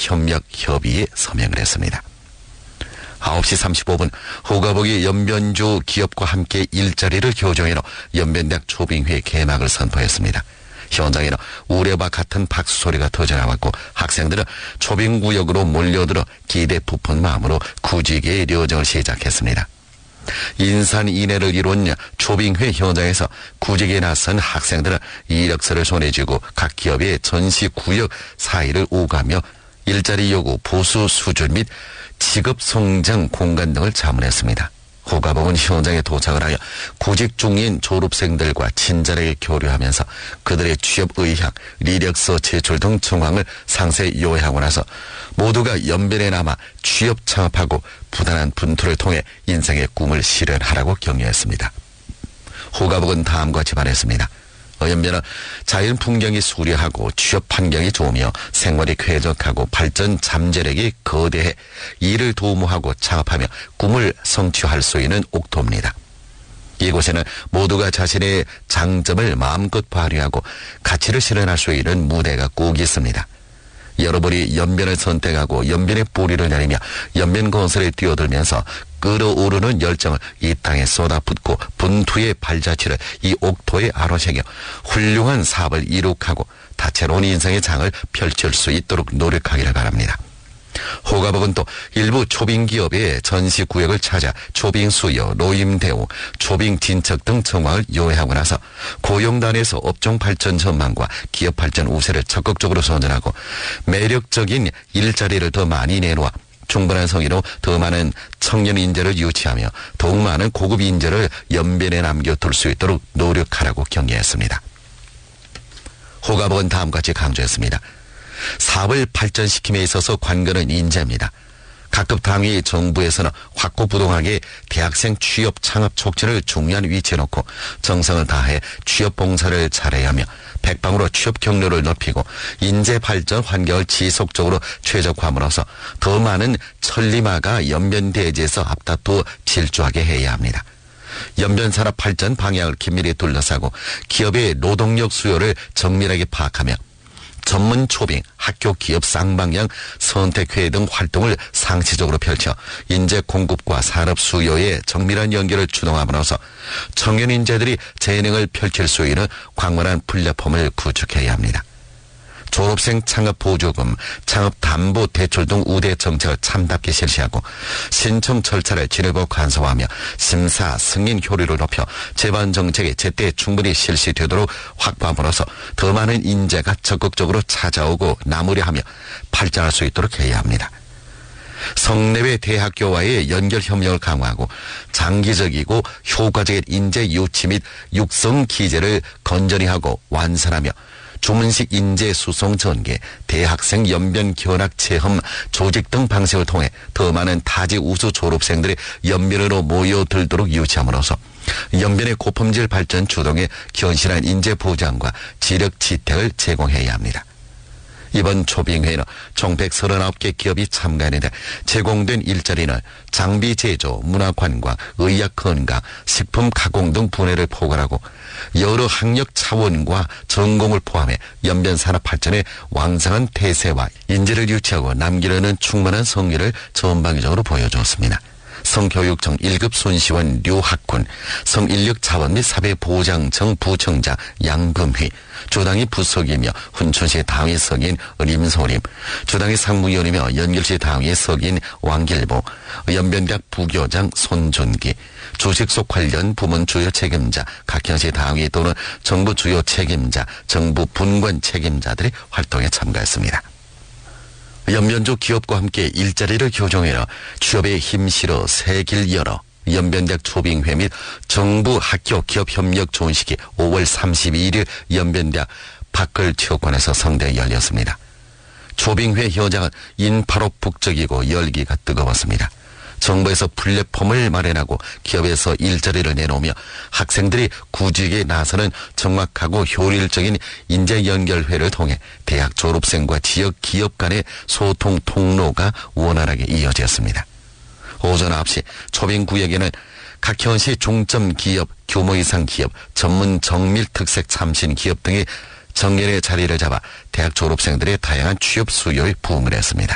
협력협의에 서명을 했습니다. 9시 35분 호가복이 연변주 기업과 함께 일자리를 교정해로 연변대학 초빙회 개막을 선포했습니다. 현장에는 우레와 같은 박수 소리가 터져나왔고 학생들은 초빙구역으로 몰려들어 기대 부푼 마음으로 구직의 여정을 시작했습니다. 인산인해를 이룬 초빙회 현장에서 구직에 나선 학생들은 이력서를 손에 쥐고 각 기업의 전시구역 사이를 오가며 일자리 요구, 보수 수준 및 직업 성장 공간 등을 자문했습니다. 호가복은 현장에 도착을 하여 구직 중인 졸업생들과 친절하게 교류하면서 그들의 취업 의향, 이력서 제출 등 정황을 상세히 요약하고 나서 모두가 연변에 남아 취업 창업하고 부단한 분투를 통해 인생의 꿈을 실현하라고 격려했습니다. 호가복은 다음과 같이 말했습니다. 연변은 자연 풍경이 수려하고 취업 환경이 좋으며 생활이 쾌적하고 발전 잠재력이 거대해 이를 도모하고 창업하며 꿈을 성취할 수 있는 옥토입니다. 이곳에는 모두가 자신의 장점을 마음껏 발휘하고 가치를 실현할 수 있는 무대가 꼭 있습니다. 여러분이 연변을 선택하고 연변의 뿌리를 내리며 연변 건설에 뛰어들면서 끓어오르는 열정을 이 땅에 쏟아붓고 분투의 발자취를 이 옥토에 아로새겨 훌륭한 사업을 이룩하고 다채로운 인생의 장을 펼칠 수 있도록 노력하기를 바랍니다. 호가복은 또 일부 초빙기업의 전시구역을 찾아 초빙수요, 노임대우, 초빙진척 등 정황을 요약하고 나서 고용단에서 업종발전 전망과 기업발전 우세를 적극적으로 선전하고 매력적인 일자리를 더 많이 내놓아 충분한 성의로 더 많은 청년 인재를 유치하며 더욱 많은 고급 인재를 연변에 남겨둘 수 있도록 노력하라고 격려했습니다. 호가복은 다음과 같이 강조했습니다. 사업을 발전시킴에 있어서 관건은 인재입니다. 각급 당위 정부에서는 확고부동하게 대학생 취업 창업 촉진을 중요한 위치에 놓고 정성을 다해 취업 봉사를 잘해야 하며 백방으로 취업 경로를 높이고 인재 발전 환경을 지속적으로 최적화함으로써 더 많은 천리마가 연변대지에서 앞다투어 질주하게 해야 합니다. 연변산업 발전 방향을 긴밀히 둘러싸고 기업의 노동력 수요를 정밀하게 파악하며 전문 초빙, 학교 기업 쌍방향 선택회 등 활동을 상시적으로 펼쳐 인재 공급과 산업 수요의 정밀한 연결을 주동함으로써 청년 인재들이 재능을 펼칠 수 있는 광활한 플랫폼을 구축해야 합니다. 졸업생 창업보조금, 창업담보대출 등 우대 정책을 참답게 실시하고 신청 절차를 지내고 간소화하며 심사, 승인 효율을 높여 제반 정책이 제때 충분히 실시되도록 확보함으로써 더 많은 인재가 적극적으로 찾아오고 나무려하며 발전할 수 있도록 해야 합니다. 성내외 대학교와의 연결 협력을 강화하고 장기적이고 효과적인 인재 유치 및 육성 기제를 건전히 하고 완善하며 주문식 인재 수송 전개, 대학생 연변 견학 체험, 조직 등 방식을 통해 더 많은 타지 우수 졸업생들이 연변으로 모여들도록 유치함으로써 연변의 고품질 발전 주동에 견실한 인재 보장과 지력 지택을 제공해야 합니다. 이번 초빙회에는 총 139개 기업이 참가했는데 제공된 일자리는 장비 제조, 문화관광, 의학건강, 식품 가공 등 분야를 포괄하고 여러 학력 차원과 전공을 포함해 연변 산업 발전의 왕성한 태세와 인재를 유치하고 남기려는 충만한 성의를 전방위적으로 보여주었습니다. 성교육청 1급 손시원 류학군, 성인력자원 및 사회보장청 부청장 양금휘, 주당이 부석이며 훈천시 당위 석인 림소림, 주당이 상무위원이며 연결시 당위 석인 왕길보, 연변대학 부교장 손준기, 주식속 관련 부문 주요 책임자, 각현시 당위 또는 정부 주요 책임자, 정부 분관 책임자들이 활동에 참가했습니다. 연변주 기업과 함께 일자리를 교정해라, 취업에 힘실어 새 길 열어, 연변대학 초빙회 및 정부 학교 기업 협력 존식이 5월 32일 연변대학 박글체육관에서 성대에 열렸습니다. 초빙회 현장은 인파로 북적이고 열기가 뜨거웠습니다. 정부에서 플랫폼을 마련하고 기업에서 일자리를 내놓으며 학생들이 구직에 나서는 정확하고 효율적인 인재연결회를 통해 대학 졸업생과 지역 기업 간의 소통 통로가 원활하게 이어졌습니다. 오전 9시 초빙구역에는 각현시 중점 기업, 규모 이상 기업, 전문 정밀 특색 참신 기업 등이 정렬의 자리를 잡아 대학 졸업생들의 다양한 취업 수요에 부응을 했습니다.